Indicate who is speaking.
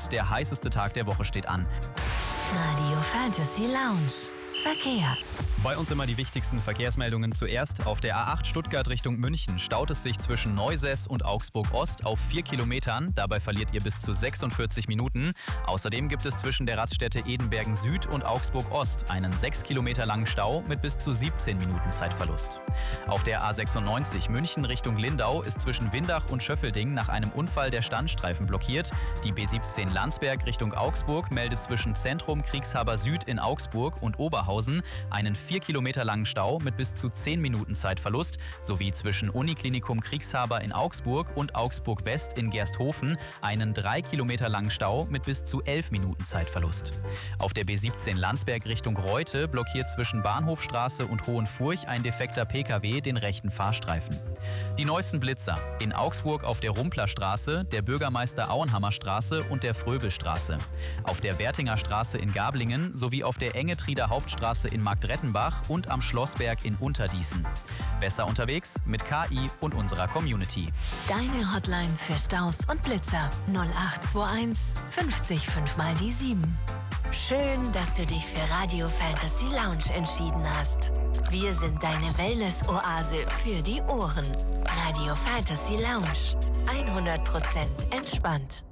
Speaker 1: und der heißeste Tag der Woche steht an.
Speaker 2: Radio Fantasy Lounge. Verkehr.
Speaker 1: Bei uns immer die wichtigsten Verkehrsmeldungen zuerst. Auf der A8 Stuttgart Richtung München staut es sich zwischen Neusäß und Augsburg Ost auf 4 Kilometern. Dabei verliert ihr bis zu 46 Minuten. Außerdem gibt es zwischen der Raststätte Edenbergen Süd und Augsburg Ost einen 6 Kilometer langen Stau mit bis zu 17 Minuten Zeitverlust. Auf der A96 München Richtung Lindau ist zwischen Windach und Schöffelding nach einem Unfall der Standstreifen blockiert. Die B17 Landsberg Richtung Augsburg meldet zwischen Zentrum Kriegshaber Süd in Augsburg und Oberhausen einen 4 Kilometer langen Stau mit bis zu 10 Minuten Zeitverlust, sowie zwischen Uniklinikum Kriegshaber in Augsburg und Augsburg West in Gersthofen einen 3 Kilometer langen Stau mit bis zu 11 Minuten Zeitverlust. Auf der B17 Landsberg Richtung Reute blockiert zwischen Bahnhofstraße und Hohenfurch ein defekter Pkw den rechten Fahrstreifen. Die neuesten Blitzer: in Augsburg auf der Rumplerstraße, der Bürgermeister Auenhammerstraße und der Fröbelstraße. Auf der Wertinger Straße in Gablingen sowie auf der Engetrieder Hauptstraße in Marktrettenbach und am Schlossberg in Unterdießen. Besser unterwegs mit KI und unserer Community.
Speaker 2: Deine Hotline für Staus und Blitzer 0821 50 5 mal die 7. Schön, dass du dich für Radio Fantasy Lounge entschieden hast. Wir sind deine Wellness-Oase für die Ohren. Radio Fantasy Lounge. 100% entspannt.